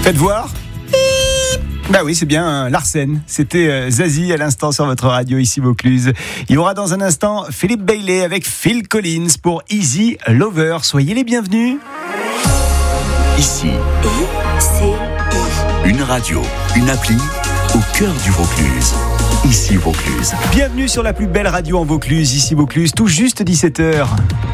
Faites voir. Bah oui, c'est bien Larsen. C'était Zazie à l'instant sur votre radio ici Vaucluse. Il y aura dans un instant Philippe Bailey avec Phil Collins pour Easy Lover. Soyez les bienvenus. Ici, une radio, une appli au cœur du Vaucluse. Ici Vaucluse. Bienvenue sur la plus belle radio en Vaucluse, ici Vaucluse, tout juste 17h.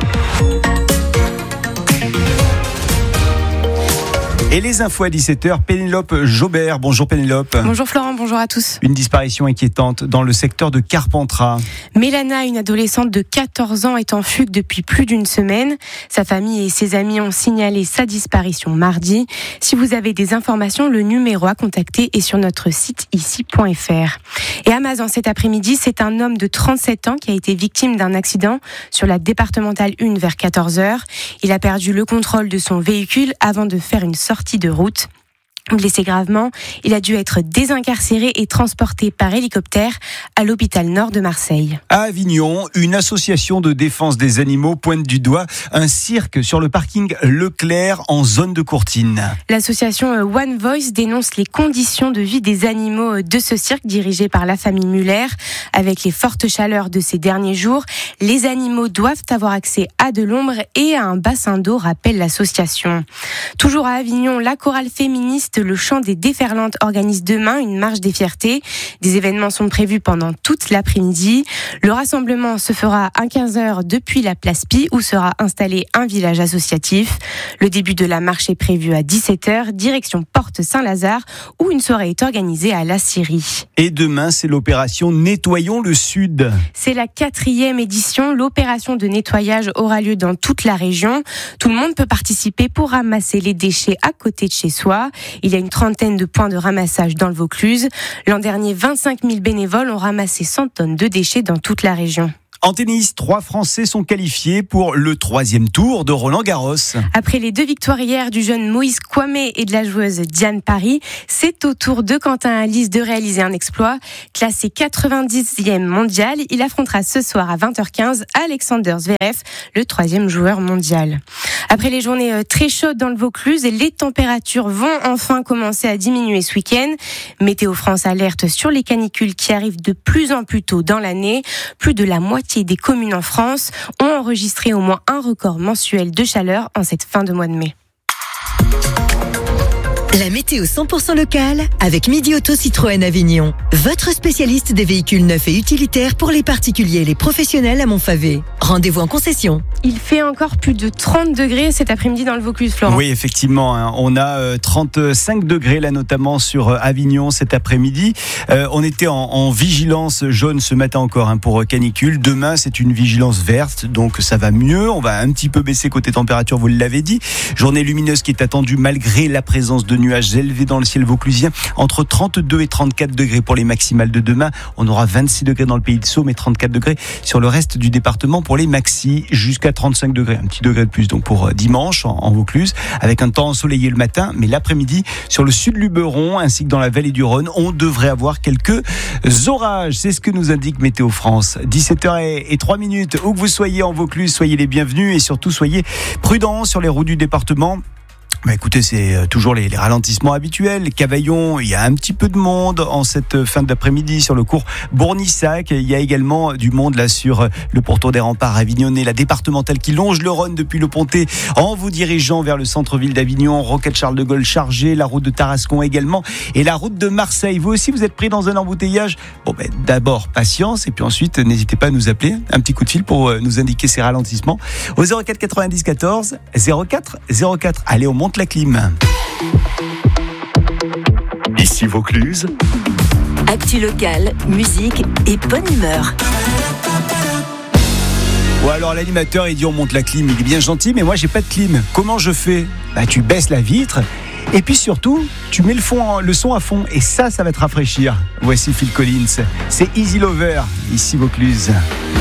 Et les infos à 17h, Pénélope Jobert. Bonjour Pénélope. Bonjour Florent, bonjour à tous. Une disparition inquiétante dans le secteur de Carpentras. Mélana, une adolescente de 14 ans, est en fugue depuis plus d'une semaine. Sa famille et ses amis ont signalé sa disparition mardi. Si vous avez des informations, le numéro à contacter est sur notre site ici.fr. Et à Mazan cet après-midi, c'est un homme de 37 ans qui a été victime d'un accident sur la départementale 1 vers 14h. Il a perdu le contrôle de son véhicule avant de faire une sortie de route. Blessé gravement, il a dû être désincarcéré et transporté par hélicoptère à l'hôpital nord de Marseille. À Avignon, une association de défense des animaux pointe du doigt un cirque sur le parking Leclerc en zone de Courtine. L'association One Voice dénonce les conditions de vie des animaux de ce cirque dirigé par la famille Muller. Avec les fortes chaleurs de ces derniers jours, les animaux doivent avoir accès à de l'ombre et à un bassin d'eau, rappelle l'association. Toujours à Avignon, la chorale féministe Le Chant des Déferlantes organise demain une marche des fiertés. Des événements sont prévus pendant toute l'après-midi. Le rassemblement se fera à 15h depuis la place Pie où sera installé un village associatif. Le début de la marche est prévu à 17h, direction Porte Saint-Lazare où une soirée est organisée à la Syrie. Et demain, c'est l'opération Nettoyons le Sud. C'est la 4e édition. L'opération de nettoyage aura lieu dans toute la région. Tout le monde peut participer pour ramasser les déchets à côté de chez soi. Il y a une trentaine de points de ramassage dans le Vaucluse. L'an dernier, 25 000 bénévoles ont ramassé 100 tonnes de déchets dans toute la région. En tennis, 3 Français sont qualifiés pour le 3e tour de Roland-Garros. Après les 2 victoires hier du jeune Moïse Kouamé et de la joueuse Diane Paris, c'est au tour de Quentin Alice de réaliser un exploit. Classé 90e mondial, il affrontera ce soir à 20h15 Alexander Zverev, le 3e joueur mondial. Après les journées très chaudes dans le Vaucluse, les températures vont enfin commencer à diminuer ce week-end. Météo France alerte sur les canicules qui arrivent de plus en plus tôt dans l'année. Plus de la moitié des communes en France ont enregistré au moins un record mensuel de chaleur en cette fin de mois de mai. La météo 100% locale avec Midi Auto Citroën Avignon. Votre spécialiste des véhicules neufs et utilitaires pour les particuliers et les professionnels à Montfavet. Rendez-vous en concession. Il fait encore plus de 30 degrés cet après-midi dans le Vaucluse, Florent. Oui, effectivement, on a 35 degrés là notamment sur Avignon cet après-midi. On était en vigilance jaune ce matin encore pour canicule. Demain, c'est une vigilance verte, donc ça va mieux. On va un petit peu baisser côté température, vous l'avez dit. Journée lumineuse qui est attendue malgré la présence de nuages élevés dans le ciel vauclusien. Entre 32 et 34 degrés pour les maximales de demain. On aura 26 degrés dans le pays de Saume et 34 degrés sur le reste du département pour les maxi, jusqu'à 35 degrés. Un petit degré de plus donc pour dimanche en Vaucluse, avec un temps ensoleillé le matin, mais l'après-midi sur le sud Luberon ainsi que dans la vallée du Rhône, on devrait avoir quelques orages. C'est ce que nous indique Météo France. 17h03, où que vous soyez en Vaucluse, soyez les bienvenus et surtout soyez prudents sur les routes du département. Écoutez, c'est toujours les ralentissements habituels. Cavaillon, il y a un petit peu de monde en cette fin d'après-midi sur le cours Bournissac. Il y a également du monde là sur le pourtour des remparts avignonnais, la départementale qui longe le Rhône depuis le Pontet en vous dirigeant vers le centre-ville d'Avignon. Roquette Charles de Gaulle chargée, la route de Tarascon également et la route de Marseille. Vous aussi, vous êtes pris dans un embouteillage. D'abord, patience et puis ensuite, n'hésitez pas à nous appeler. Un petit coup de fil pour nous indiquer ces ralentissements au 04 90 14 04 04. Allez, on monte la clim. Ici Vaucluse. Actu locale, musique et bonne humeur. Ou alors l'animateur il dit on monte la clim, il est bien gentil mais moi j'ai pas de clim. Comment je fais ? Tu baisses la vitre et puis surtout tu mets le son à fond et ça va te rafraîchir. Voici Phil Collins, c'est Easy Lover, ici Vaucluse.